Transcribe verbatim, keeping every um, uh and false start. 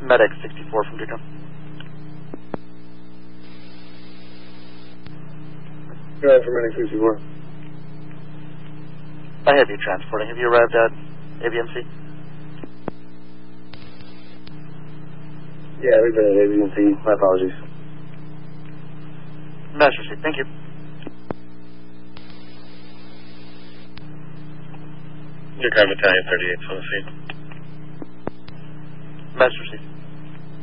Medic sixty-four from Deacon. Go ahead for Medic sixty-four. I have you transporting. Have you arrived at A B M C? Yeah, we've been at A B M C. My apologies. Master Seat, thank you. Your car battalion thirty-eight on the scene. Master Seat.